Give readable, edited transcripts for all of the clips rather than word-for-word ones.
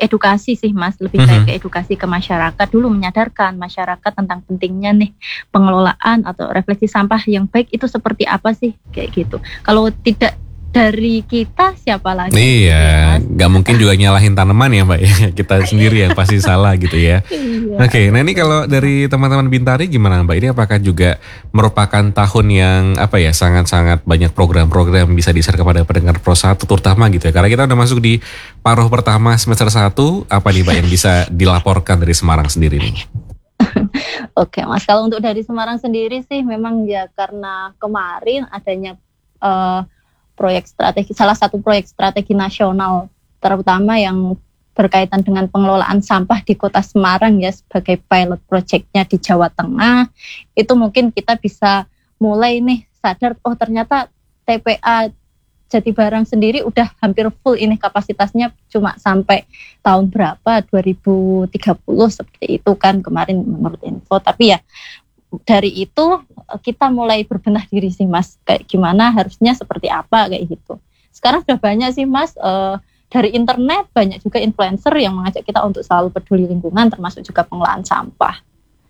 edukasi sih Mas, lebih kayak ke edukasi ke masyarakat dulu, menyadarkan masyarakat tentang pentingnya nih pengelolaan atau refleksi sampah yang baik itu seperti apa sih, kayak gitu. Kalau tidak dari kita siapa lagi? Iya, nggak mungkin juga nyalahin tanaman ya Mbak ya, kita sendiri yang pasti salah gitu ya. Iya. Oke, nah ini kalau dari teman-teman Bintari gimana Mbak? Ini apakah juga merupakan tahun yang apa ya, sangat-sangat banyak program-program bisa di-share kepada pendengar Pro 1 terutama gitu ya. Karena kita udah masuk di paruh pertama semester 1, apa nih Mbak yang bisa dilaporkan dari Semarang sendiri nih? Oke Mas, kalau untuk dari Semarang sendiri sih memang ya karena kemarin adanya proyek strategi, salah satu proyek strategi nasional terutama yang berkaitan dengan pengelolaan sampah di Kota Semarang ya, sebagai pilot projectnya di Jawa Tengah, itu mungkin kita bisa mulai nih sadar, oh ternyata TPA Jatibarang sendiri udah hampir full ini kapasitasnya, cuma sampai tahun berapa 2030 seperti itu kan kemarin menurut info. Tapi ya dari itu kita mulai berbenah diri sih Mas, kayak gimana harusnya seperti apa kayak gitu. Sekarang sudah banyak sih Mas, dari internet banyak juga influencer yang mengajak kita untuk selalu peduli lingkungan, termasuk juga pengelolaan sampah.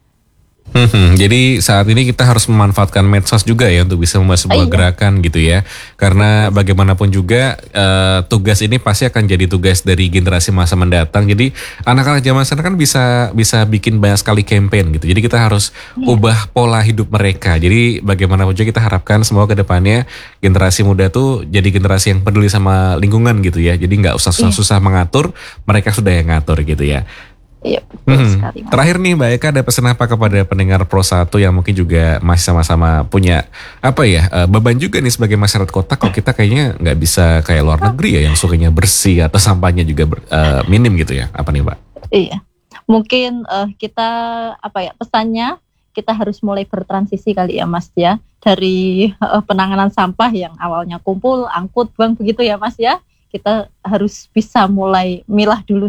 Jadi saat ini kita harus memanfaatkan medsos juga ya untuk bisa membuat sebuah gerakan gitu ya. Karena bagaimanapun juga tugas ini pasti akan jadi tugas dari generasi masa mendatang. Jadi anak-anak zaman sekarang kan bisa bikin banyak sekali campaign gitu. Jadi kita harus ubah pola hidup mereka. Jadi bagaimanapun juga kita harapkan semua ke depannya generasi muda tuh jadi generasi yang peduli sama lingkungan gitu ya. Jadi nggak usah susah-susah mengatur, mereka sudah yang ngatur gitu ya. Iya, betul sekali. Terakhir nih Mbak Eka, ada pesan apa kepada pendengar Pro 1 yang mungkin juga masih sama-sama punya apa ya, beban juga nih sebagai masyarakat kota, kalau kita kayaknya nggak bisa kayak luar negeri ya yang sukanya bersih atau sampahnya juga minim gitu ya, apa nih Mbak? Iya, mungkin kita apa ya, pesannya kita harus mulai bertransisi kali ya Mas ya, dari penanganan sampah yang awalnya kumpul, angkut, buang begitu ya Mas ya, kita harus bisa mulai milah dulu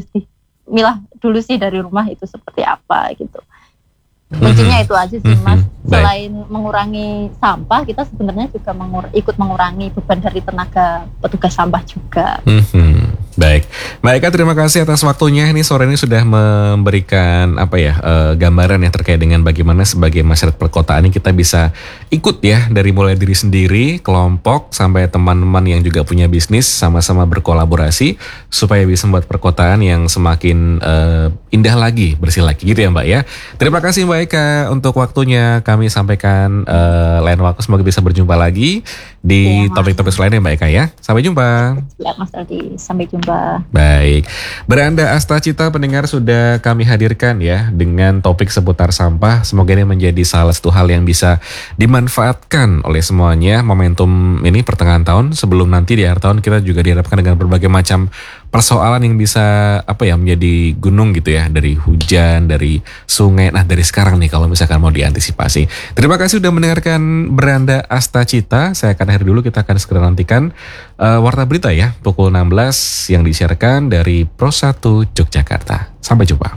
sih dari rumah itu seperti apa gitu. Kuncinya itu aja sih Mas. Selain mengurangi sampah, kita sebenarnya juga ikut mengurangi beban dari tenaga petugas sampah juga. Baik, Mbak Eka, terima kasih atas waktunya. Ini sore ini sudah memberikan apa ya, gambaran ya terkait dengan bagaimana sebagai masyarakat perkotaan ini kita bisa ikut ya, dari mulai diri sendiri, kelompok, sampai teman-teman yang juga punya bisnis, sama-sama berkolaborasi supaya bisa membuat perkotaan yang semakin indah lagi, bersih lagi gitu ya Mbak ya. Terima kasih Mbak Eka untuk waktunya. Kami sampaikan lain waktu, semoga bisa berjumpa lagi di topik-topik lainnya Mbak Eka ya. Sampai jumpa. Ya Mas Aldi, sampai jumpa. Baik, Beranda Asta Cita pendengar sudah kami hadirkan ya dengan topik seputar sampah. Semoga ini menjadi salah satu hal yang bisa dimanfaatkan oleh semuanya. Momentum ini pertengahan tahun, sebelum nanti di akhir tahun kita juga dihadapkan dengan berbagai macam persoalan yang bisa apa ya, menjadi gunung gitu ya, dari hujan, dari sungai. Nah dari sekarang nih kalau misalkan mau diantisipasi. Terima kasih sudah mendengarkan Beranda Asta Cita. Saya akan akhir dulu, kita akan segera nantikan Warta Berita ya pukul 16 yang disiarkan dari Pro 1 Yogyakarta. Sampai jumpa.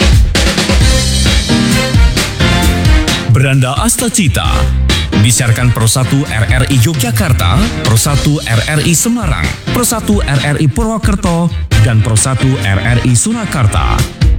Beranda Asta Cita disiarkan Pro 1 RRI Yogyakarta, Pro 1 RRI Semarang, Pro 1 RRI Purwokerto, dan Pro 1 RRI Surakarta.